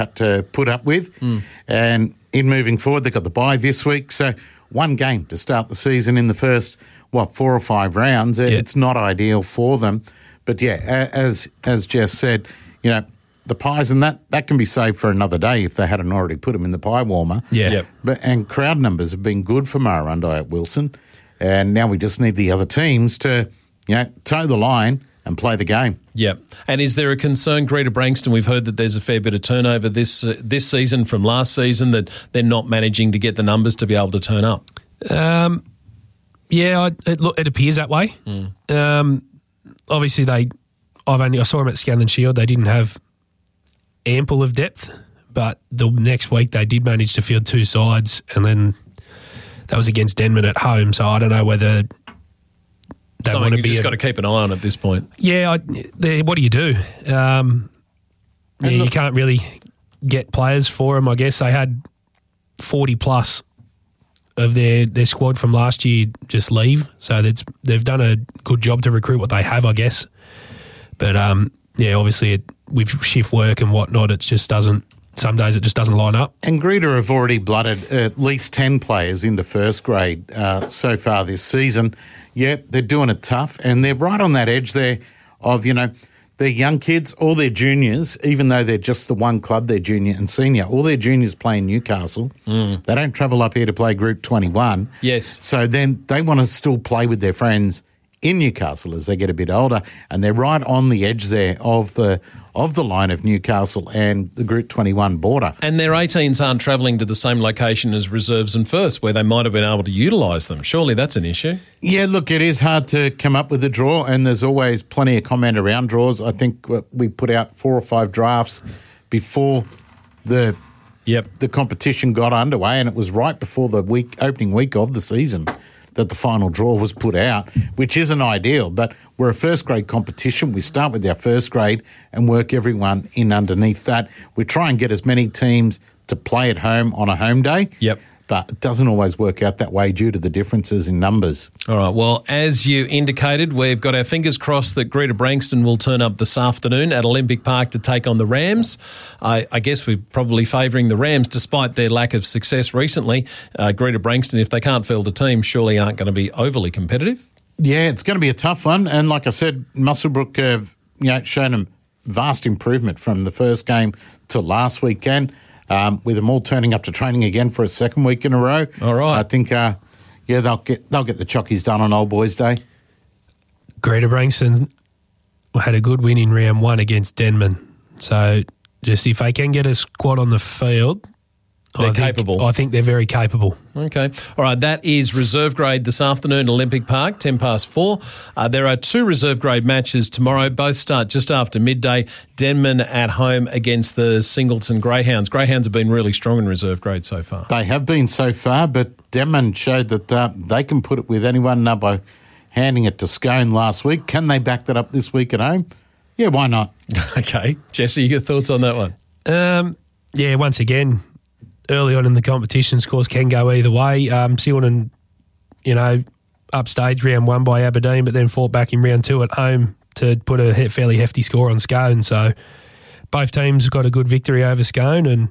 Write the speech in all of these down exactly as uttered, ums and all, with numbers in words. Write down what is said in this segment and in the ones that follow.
to put up with. Mm. And in moving forward, they've got the bye this week. So one game to start the season in the first, what, four or five rounds. Yeah. It's not ideal for them. But, yeah, as as Jess said, you know, the pies and that, that can be saved for another day if they hadn't already put them in the pie warmer. Yeah. Yep. But and crowd numbers have been good for Murrurundi at Wilson. And now we just need the other teams to, you know, toe the line and play the game. Yeah. And is there a concern, Greta Brankston? We've heard that there's a fair bit of turnover this uh, this season from last season, that they're not managing to get the numbers to be able to turn up. Um, yeah, I, it, look, it appears that way. Mm. Um, obviously, they, I've only I saw them at Scanlon Shield. They didn't have ample of depth, but the next week they did manage to field two sides, and then that was against Denman at home. So I don't know whether. Something you've just a, got to keep an eye on at this point. Yeah, I, what do you do? Um, yeah, look, you can't really get players for them. I guess they had forty plus of their, their squad from last year just leave, so that's, they've done a good job to recruit what they have, I guess. But um, yeah, obviously it, with shift work and whatnot, it just doesn't. Some days it just doesn't line up. And Greta have already blooded at least ten players into first grade uh, so far this season. Yeah, they're doing it tough, and they're right on that edge there of, you know, they're young kids, all their juniors, even though they're just the one club, they're junior and senior, all their juniors play in Newcastle. Mm. They don't travel up here to play Group twenty-one. Yes. So then they want to still play with their friends in Newcastle as they get a bit older, and they're right on the edge there of the of the line of Newcastle and the Group twenty-one border. And their eighteens aren't travelling to the same location as reserves and first, where they might have been able to utilise them. Surely that's an issue. Yeah, look, it is hard to come up with a draw, and there's always plenty of comment around draws. I think we put out four or five drafts before the yep. the competition got underway, and it was right before the week opening week of the season that the final draw was put out, which isn't ideal. But we're a first grade competition. We start with our first grade and work everyone in underneath that. We try and get as many teams to play at home on a home day. Yep. But it doesn't always work out that way due to the differences in numbers. All right. Well, as you indicated, we've got our fingers crossed that Greta Brankston will turn up this afternoon at Olympic Park to take on the Rams. I, I guess we're probably favouring the Rams despite their lack of success recently. Uh, Greta Brankston, if they can't field a team, surely aren't going to be overly competitive. Yeah, it's going to be a tough one. And like I said, Muswellbrook have you know, shown a vast improvement from the first game to last weekend. Um, with them all turning up to training again for a second week in a row. All right. I think, uh, yeah, they'll get they'll get the chockies done on Old Boys Day. Greta Brankston had a good win in round one against Denman. So just if they can get a squad on the field, they're I think, capable. I think they're very capable. Okay. All right, that is reserve grade this afternoon, Olympic Park, ten past four. Uh, there are two reserve grade matches tomorrow. Both start just after midday. Denman at home against the Singleton Greyhounds. Greyhounds have been really strong in reserve grade so far. They have been so far, but Denman showed that uh, they can put it with anyone uh, by handing it to Scone last week. Can they back that up this week at home? Yeah, why not? Okay. Jesse, your thoughts on that one? Um, yeah, once again, early on in the competition, scores can go either way. Um, Silverton, you know, upstaged round one by Aberdeen, but then fought back in round two at home to put a he- fairly hefty score on Scone. So both teams got a good victory over Scone, and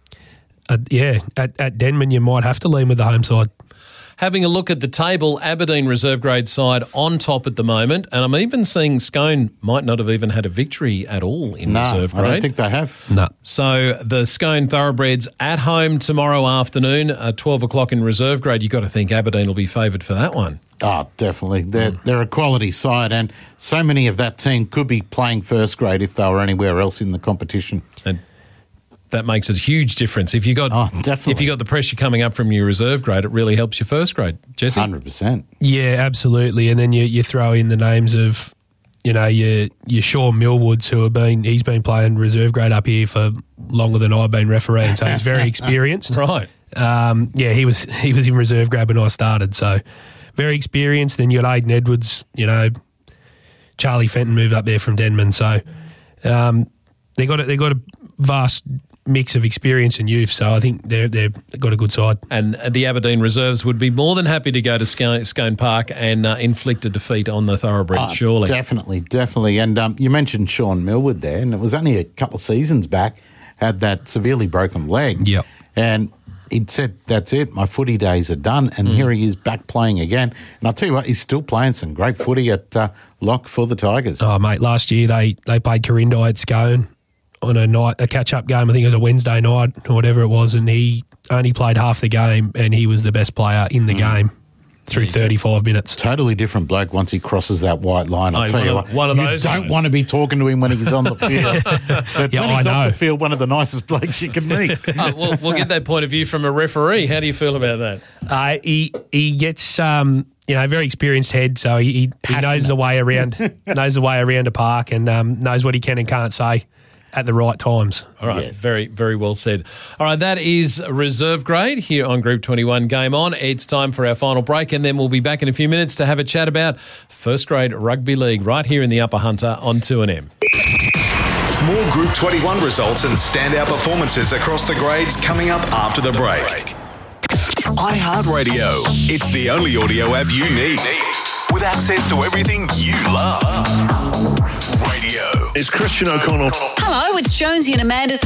uh, yeah, at, at Denman you might have to lean with the home side. Having a look at the table, Aberdeen reserve grade side on top at the moment, and I'm even seeing Scone might not have even had a victory at all in no, reserve grade. I don't think they have. No. So the Scone Thoroughbreds at home tomorrow afternoon at twelve o'clock in reserve grade. You've got to think Aberdeen will be favoured for that one. Oh, definitely. They're, mm. they're a quality side, and so many of that team could be playing first grade if they were anywhere else in the competition. And that makes a huge difference. If you got oh, definitely. if you got the pressure coming up from your reserve grade, it really helps your first grade. Jesse? one hundred percent. Yeah, absolutely. And then you, you throw in the names of, you know, your your Sean Millwoods, who have been he's been playing reserve grade up here for longer than I've been refereeing, so he's very experienced. Right. Um, yeah, he was he was in reserve grade when I started, so very experienced. Then you got Aidan Edwards, you know, Charlie Fenton moved up there from Denman, so um, they got a, they got a vast mix of experience and youth, so I think they're, they've got a good side. And the Aberdeen reserves would be more than happy to go to Scone, Scone Park and uh, inflict a defeat on the Thoroughbreds, oh, surely. Definitely, definitely. And um, you mentioned Sean Millwood there, and it was only a couple of seasons back had that severely broken leg. Yep. And he'd said, that's it, my footy days are done, and mm. here he is back playing again. And I'll tell you what, he's still playing some great footy at uh, lock for the Tigers. Oh, mate, last year they, they played Corinda at Scone on a night, a catch-up game. I think it was a Wednesday night or whatever it was, and he only played half the game, and he was the best player in the mm. game through thirty-five minutes. Totally different bloke once he crosses that white line. I'll oh, tell you of, what, one of you those don't guys. want to be talking to him when he's on the field. But yeah, when he's I know. off the field, one of the nicest blokes you can meet. uh, we'll, we'll get that point of view from a referee. How do you feel about that? Uh, he he gets um, you know, a very experienced head, so he he, he knows the way around knows the way around a park, and um, knows what he can and can't say at the right times. All right, yes. very, very well said. All right, that is reserve grade here on Group twenty-one Game On. It's time for our final break, and then we'll be back in a few minutes to have a chat about first grade rugby league right here in the Upper Hunter on two N M. More Group twenty-one results and standout performances across the grades coming up after the break. iHeartRadio. It's the only audio app you need with access to everything you love. Radio. It's Christian O'Connell. Hello, it's Jonesy and Amanda.